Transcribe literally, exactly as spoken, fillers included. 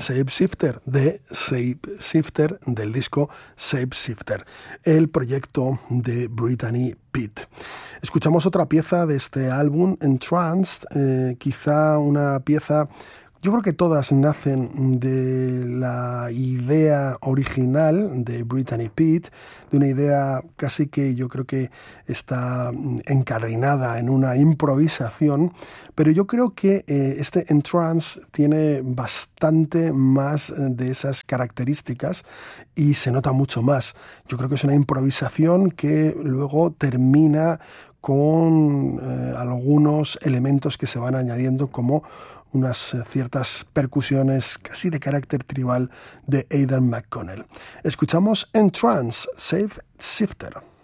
Shapeshifter, de Shapeshifter, del disco Shapeshifter, el proyecto de Brittany Pitt. Escuchamos otra pieza de este álbum, Entranced, eh, quizá una pieza... Yo creo que todas nacen de la idea original de Brittany Pitt, de una idea casi que yo creo que está encardinada en una improvisación, pero yo creo que eh, este Entrance tiene bastante más de esas características y se nota mucho más. Yo creo que es una improvisación que luego termina con eh, algunos elementos que se van añadiendo como unas eh, ciertas percusiones casi de carácter tribal de Aidan McConnell. Escuchamos Entrance, Shapeshifter.